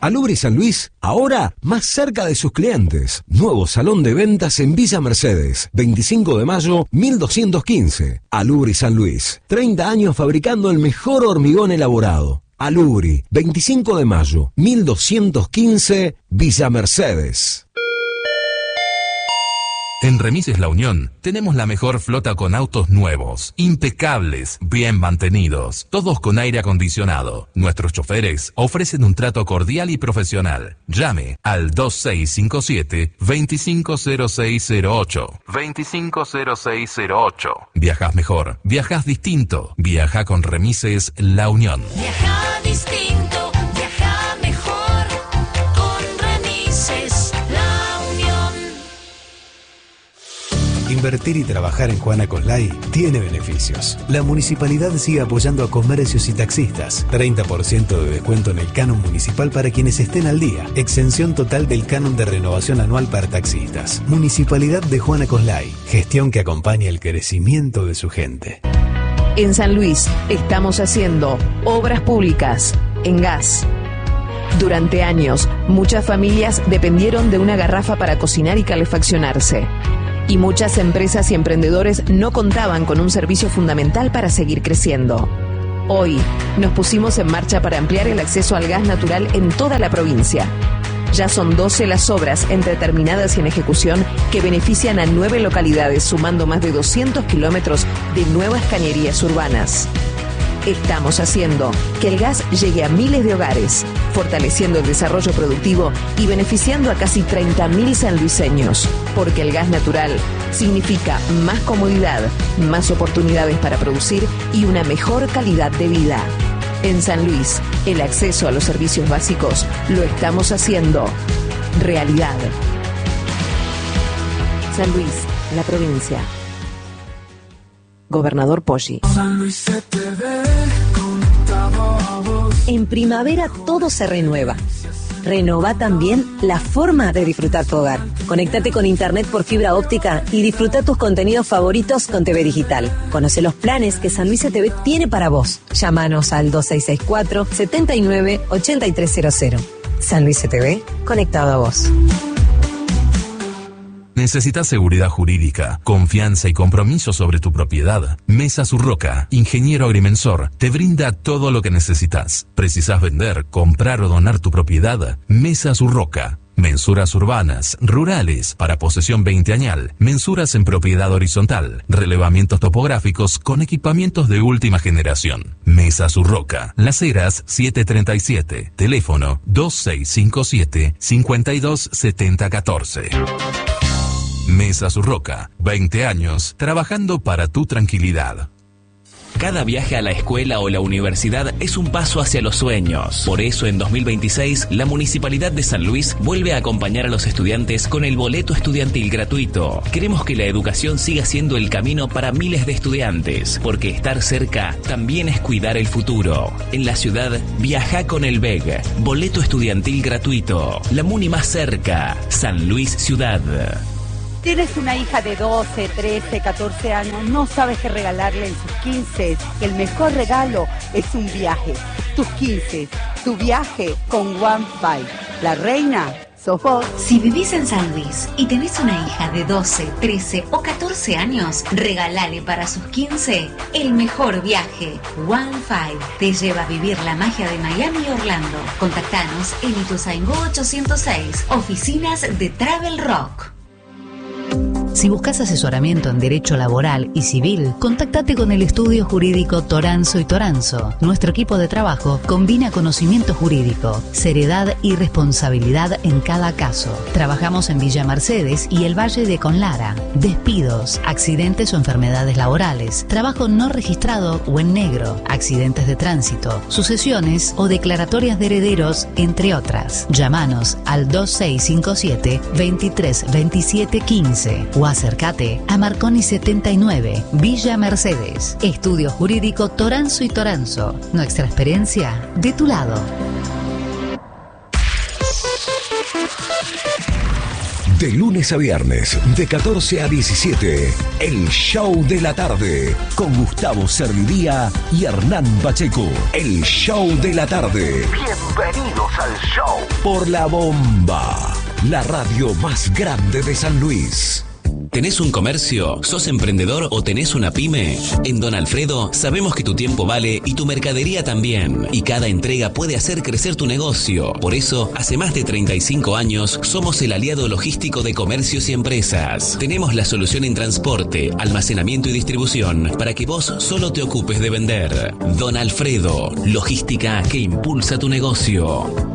Alubri San Luis, ahora más cerca de sus clientes. Nuevo salón de ventas en Villa Mercedes, 25 de mayo, 1215. Alubri San Luis, 30 años fabricando el mejor hormigón elaborado. Alubri, 25 de mayo, 1215, Villa Mercedes. En Remises La Unión tenemos la mejor flota con autos nuevos, impecables, bien mantenidos, todos con aire acondicionado. Nuestros choferes ofrecen un trato cordial y profesional. Llame al 2657-250608. 250608. Viajas mejor, viajas distinto. Viaja con Remises La Unión. Viaja distinto, viaja mejor con Remises La Unión. Invertir y trabajar en Juana Coslay tiene beneficios. La municipalidad sigue apoyando a comercios y taxistas. 30% de descuento en el canon municipal para quienes estén al día. Exención total del canon de renovación anual para taxistas. Municipalidad de Juana Coslay. Gestión que acompaña el crecimiento de su gente. En San Luis estamos haciendo obras públicas en gas. Durante años, muchas familias dependieron de una garrafa para cocinar y calefaccionarse. Y muchas empresas y emprendedores no contaban con un servicio fundamental para seguir creciendo. Hoy, nos pusimos en marcha para ampliar el acceso al gas natural en toda la provincia. Ya son 12 las obras entre terminadas y en ejecución que benefician a 9 localidades, sumando más de 200 kilómetros de nuevas cañerías urbanas. Estamos haciendo que el gas llegue a miles de hogares, fortaleciendo el desarrollo productivo y beneficiando a casi 30.000 sanluiseños. Porque el gas natural significa más comodidad, más oportunidades para producir y una mejor calidad de vida. En San Luis, el acceso a los servicios básicos lo estamos haciendo realidad. San Luis, la provincia. Gobernador Poggi. San Luis se te ve conectado a vos. En primavera todo se renueva. Renova también la forma de disfrutar tu hogar. Conéctate con internet por fibra óptica y disfruta tus contenidos favoritos con TV Digital. Conoce los planes que San Luis TV tiene para vos. Llámanos al 2664-798300. San Luis TV, conectado a vos. ¿Necesitas seguridad jurídica, confianza y compromiso sobre tu propiedad? Mesa Surroca, ingeniero agrimensor, te brinda todo lo que necesitas. ¿Precisas vender, comprar o donar tu propiedad? Mesa Surroca. Mensuras urbanas, rurales, para posesión 20añal, mensuras en propiedad horizontal, relevamientos topográficos con equipamientos de última generación. Mesa Surroca, Las Heras 737, teléfono 2657-527014. Mesa Surroca, 20 años trabajando para tu tranquilidad. Cada viaje a la escuela o la universidad es un paso hacia los sueños. Por eso en 2026 la Municipalidad de San Luis vuelve a acompañar a los estudiantes con el boleto estudiantil gratuito. Queremos que la educación siga siendo el camino para miles de estudiantes, porque estar cerca también es cuidar el futuro. En la ciudad, viaja con el BEG. Boleto estudiantil gratuito. La Muni más cerca. San Luis Ciudad. Tienes una hija de 12, 13, 14 años, no sabes qué regalarle en sus 15. El mejor regalo es un viaje. Tus 15, tu viaje con OneFive. La reina sos vos. Si vivís en San Luis y tenés una hija de 12, 13 o 14 años, regalale para sus 15 el mejor viaje. OneFive te lleva a vivir la magia de Miami y Orlando. Contactanos en Ituzaingó 806, oficinas de Travel Rock. Si buscas asesoramiento en derecho laboral y civil, contáctate con el estudio jurídico Toranzo y Toranzo. Nuestro equipo de trabajo combina conocimiento jurídico, seriedad y responsabilidad en cada caso. Trabajamos en Villa Mercedes y el Valle de Conlara. Despidos, accidentes o enfermedades laborales, trabajo no registrado o en negro, accidentes de tránsito, sucesiones o declaratorias de herederos, entre otras. Llámanos al 2657 232715 o acércate a Marconi 79, Villa Mercedes. Estudio Jurídico Toranzo y Toranzo. Nuestra experiencia de tu lado. De lunes a viernes, de 14 a 17, el show de la tarde, con Gustavo Servidía y Hernán Pacheco. El show de la tarde. Bienvenidos al show. Por La Bomba, la radio más grande de San Luis. ¿Tenés un comercio? ¿Sos emprendedor o tenés una pyme? En Don Alfredo sabemos que tu tiempo vale y tu mercadería también. Y cada entrega puede hacer crecer tu negocio. Por eso, hace más de 35 años, somos el aliado logístico de comercios y empresas. Tenemos la solución en transporte, almacenamiento y distribución para que vos solo te ocupes de vender. Don Alfredo, logística que impulsa tu negocio.